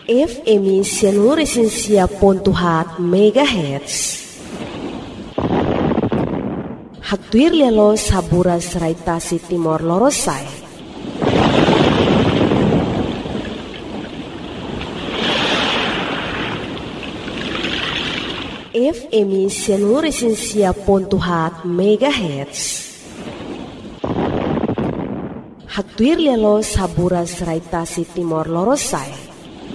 FM Sianuresensia.4 MHz. Haktuir lelo sabura serai tasi Timor Lorosai. FM Sianuresensia.4 MHz. Haktuir lelo sabura serai tasi Timor Lorosai.